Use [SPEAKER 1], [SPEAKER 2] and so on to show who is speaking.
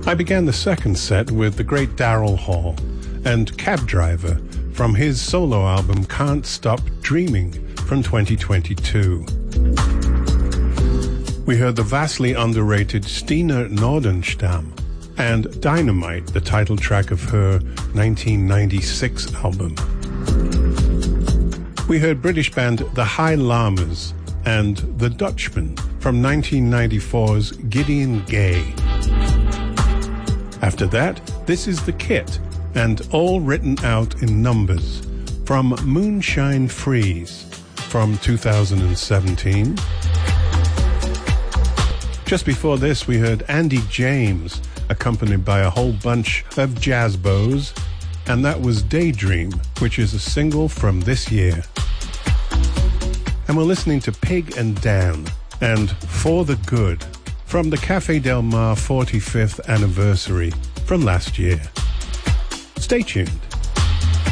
[SPEAKER 1] I began the second set with the great Daryl Hall and Cab Driver from his solo album Can't Stop Dreaming from 2022. We heard the vastly underrated Stina Nordenstam and Dynamite, the title track of her 1996 album. We heard British band The High Llamas and The Dutchman from 1994's Gideon Gay. After that, This Is the Kit and All Written Out in Numbers from Moonshine Freeze from 2017. Just before this, we heard Andy James, accompanied by a whole bunch of jazzbos, and that was Daydream, which is a single from this year. And we're listening to Pig and Dan and For the Good from the Café Del Mar 45th anniversary from last year. Stay tuned.